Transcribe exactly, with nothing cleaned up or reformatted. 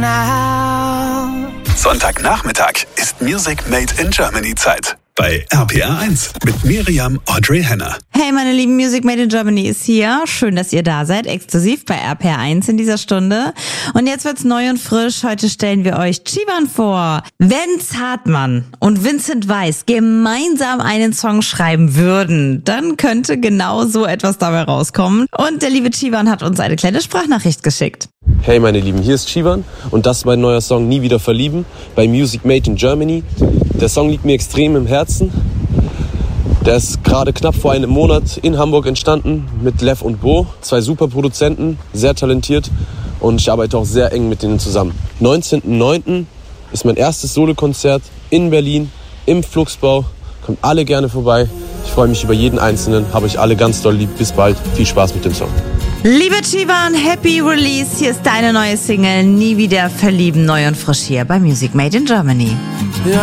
Sonntagnachmittag ist Music Made in Germany Zeit. Bei R P R eins mit Miriam Audrey Henner. Hey, meine lieben, Music Made in Germany ist hier. Schön, dass ihr da seid, exklusiv bei R P R eins in dieser Stunde. Und jetzt wird's neu und frisch. Heute stellen wir euch Chivan vor. Wenn Zartmann und Vincent Weiss gemeinsam einen Song schreiben würden, dann könnte genau so etwas dabei rauskommen. Und der liebe Chivan hat uns eine kleine Sprachnachricht geschickt. Hey meine Lieben, hier ist Chivan und das ist mein neuer Song Nie wieder verlieben bei Music Made in Germany. Der Song liegt mir extrem im Herzen. Der ist gerade knapp vor einem Monat in Hamburg entstanden mit Lev und Bo, zwei super Produzenten, sehr talentiert und ich arbeite auch sehr eng mit denen zusammen. neunzehnten neunten ist mein erstes Solokonzert in Berlin im Flugsbau. Kommt alle gerne vorbei. Ich freue mich über jeden Einzelnen, habe euch alle ganz doll lieb. Bis bald, viel Spaß mit dem Song. Liebe Chivan, Happy Release. Hier ist deine neue Single Nie wieder verlieben, neu und frisch hier bei Music Made in Germany.